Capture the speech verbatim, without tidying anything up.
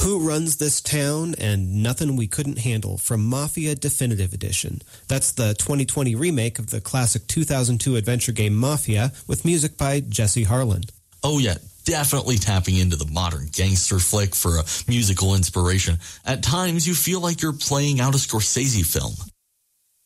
Who Runs This Town and Nothing We Couldn't Handle from Mafia Definitive Edition. That's the twenty twenty remake of the classic two thousand two adventure game Mafia with music by Jesse Harlan. Oh yeah, definitely tapping into the modern gangster flick for a musical inspiration. At times, you feel like you're playing out a Scorsese film.